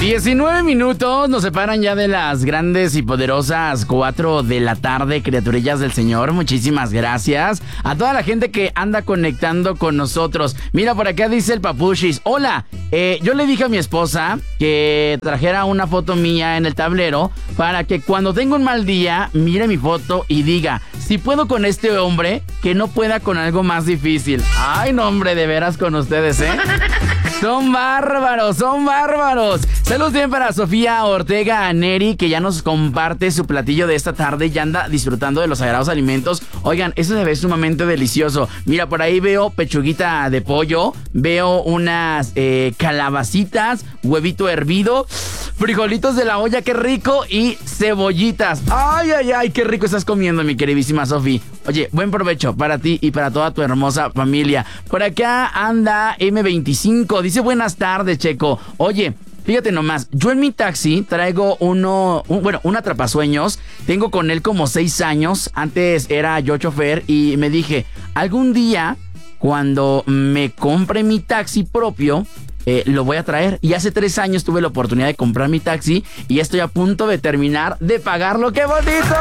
19 minutos nos separan ya de las grandes y poderosas 4 de la tarde, criaturillas del Señor. Muchísimas gracias a toda la gente que anda conectando con nosotros. Mira, por acá dice el Papushis. Hola, yo le dije a mi esposa que trajera una foto mía en el tablero para que cuando tenga un mal día mire mi foto y diga, si puedo con este hombre, que no pueda con algo más difícil. Ay, no, hombre, de veras con ustedes, ¿eh? Son bárbaros, son bárbaros. Saludos bien para Sofía Ortega Neri, que ya nos comparte su platillo de esta tarde y anda disfrutando de los sagrados alimentos. Oigan, eso se ve sumamente delicioso. Mira, por ahí veo pechuguita de pollo, veo unas calabacitas, huevito hervido, frijolitos de la olla, qué rico, y cebollitas. Ay, ay, ay, qué rico estás comiendo, mi queridísima Sofi. Oye, buen provecho para ti y para toda tu hermosa familia. Por acá anda M25, dice buenas tardes, Checo. Oye, fíjate nomás, yo en mi taxi traigo un atrapasueños. Tengo con él como 6 años. Antes era yo chofer y me dije, algún día cuando me compre mi taxi propio, lo voy a traer. Y hace 3 años tuve la oportunidad de comprar mi taxi y estoy a punto de terminar de pagarlo. ¡Qué bonito!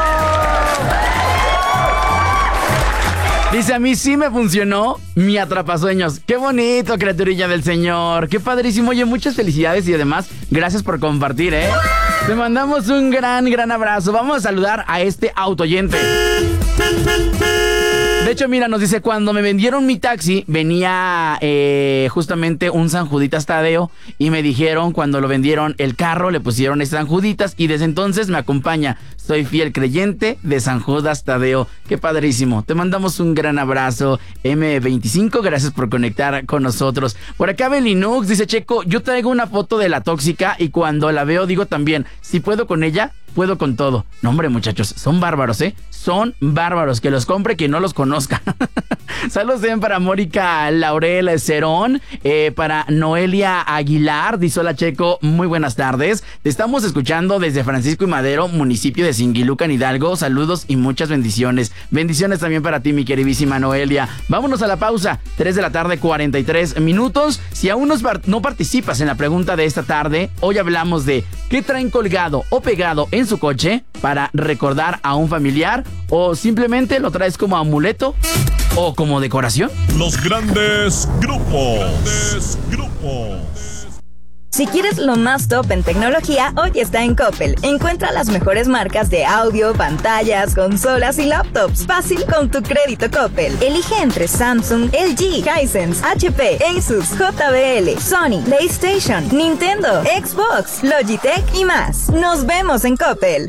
Dice, a mí sí me funcionó mi atrapasueños. ¡Qué bonito, criaturilla del Señor! ¡Qué padrísimo! Oye, muchas felicidades y además, gracias por compartir, ¿eh? Te mandamos un gran, gran abrazo. Vamos a saludar a este autoyente. De hecho, mira, nos dice, cuando me vendieron mi taxi, venía justamente un San Juditas Tadeo, y me dijeron, cuando lo vendieron el carro, le pusieron San Juditas, y desde entonces me acompaña. Soy fiel creyente de San Judas Tadeo. ¡Qué padrísimo! Te mandamos un gran abrazo, M25, gracias por conectar con nosotros. Por acá Belinux dice, Checo, yo traigo una foto de la tóxica y cuando la veo digo también, si puedo con ella, puedo con todo. No, hombre, muchachos, son bárbaros, ¿eh? Son bárbaros. Que los compre quien no los conozca. Saludos bien para Mónica Laurel Cerón, para Noelia Aguilar. Dice, hola, Checo, muy buenas tardes. Te estamos escuchando desde Francisco y Madero, municipio de Singilucan, Hidalgo. Saludos y muchas bendiciones. Bendiciones también para ti, mi queridísima Noelia. Vámonos a la pausa. 3 de la tarde, 43 minutos. Si aún no participas en la pregunta de esta tarde, hoy hablamos de ¿qué traen colgado o pegado en su coche para recordar a un familiar? ¿O simplemente lo traes como amuleto o como decoración? Los grandes grupos. Si quieres lo más top en tecnología, hoy está en Coppel. Encuentra las mejores marcas de audio, pantallas, consolas y laptops. Fácil con tu crédito Coppel. Elige entre Samsung, LG, Hisense, HP, Asus, JBL, Sony, PlayStation, Nintendo, Xbox, Logitech y más. Nos vemos en Coppel.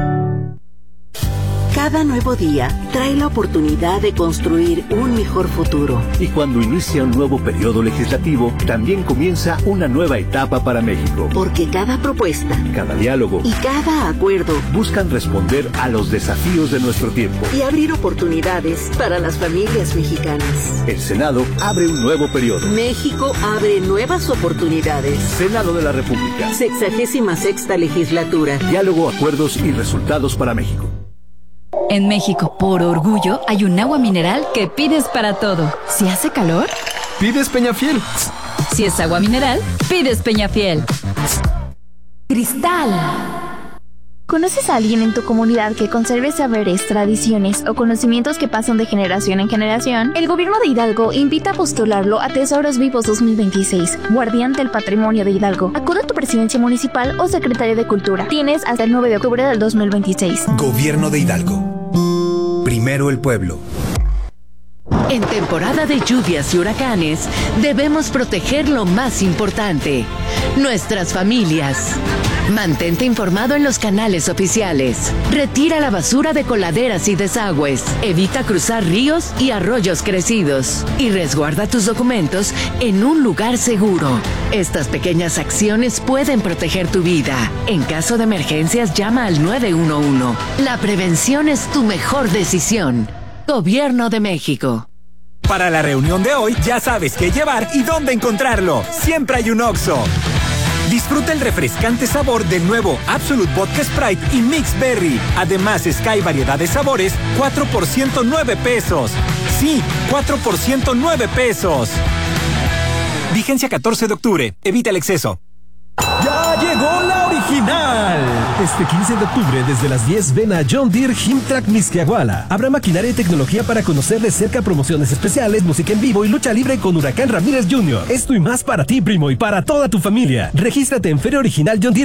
Cada nuevo día trae la oportunidad de construir un mejor futuro. Y cuando inicia un nuevo periodo legislativo, también comienza una nueva etapa para México. Porque cada propuesta, cada diálogo y cada acuerdo buscan responder a los desafíos de nuestro tiempo y abrir oportunidades para las familias mexicanas. El Senado abre un nuevo periodo. México abre nuevas oportunidades. Senado de la República. 66ª legislatura. Diálogo, acuerdos y resultados para México. En México, por orgullo, hay un agua mineral que pides para todo. Si hace calor, pides Peñafiel. Si es agua mineral, pides Peñafiel. Cristal. ¿Conoces a alguien en tu comunidad que conserve saberes, tradiciones o conocimientos que pasan de generación en generación? El gobierno de Hidalgo invita a postularlo a Tesoros Vivos 2026, guardián del patrimonio de Hidalgo. Acude a tu presidencia municipal o secretaria de Cultura. Tienes hasta el 9 de octubre del 2026. Gobierno de Hidalgo. Primero el pueblo. En temporada de lluvias y huracanes, debemos proteger lo más importante, nuestras familias. Mantente informado en los canales oficiales. Retira la basura de coladeras y desagües. Evita cruzar ríos y arroyos crecidos. Y resguarda tus documentos en un lugar seguro. Estas pequeñas acciones pueden proteger tu vida. En caso de emergencias, llama al 911. La prevención es tu mejor decisión. Gobierno de México. Para la reunión de hoy, ya sabes qué llevar y dónde encontrarlo. Siempre hay un Oxxo. Disfruta el refrescante sabor del nuevo Absolute Vodka Sprite y Mix Berry. Además, Sky variedad de sabores, 4 por 109 pesos. Sí, 4 por 109 pesos. Vigencia 14 de octubre. Evita el exceso. ¡Ya llegó original. Este 15 de octubre, desde las 10, ven a John Deere Himtrack Mixquiahuala. Habrá maquinaria y tecnología para conocer de cerca, promociones especiales, música en vivo y lucha libre con Huracán Ramírez Jr. Esto y más para ti, primo, y para toda tu familia. Regístrate en Feria Original John Deere